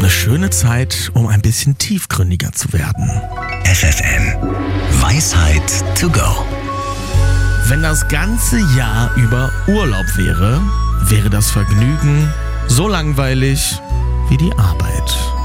Eine schöne Zeit, um ein bisschen tiefgründiger zu werden. FFN. Weisheit to go. Wenn das ganze Jahr über Urlaub wäre, wäre das Vergnügen so langweilig wie die Arbeit.